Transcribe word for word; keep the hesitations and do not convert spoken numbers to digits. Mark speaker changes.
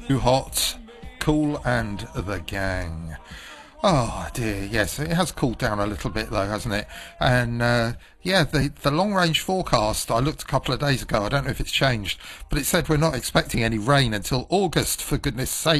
Speaker 1: Too hot, Kool and the Gang. Oh dear, yes, it has cooled down a little bit though, hasn't it? And uh, yeah, the the long range forecast I looked a couple of days ago. I don't know if it's changed, but it said we're not expecting any rain until August. For goodness sake.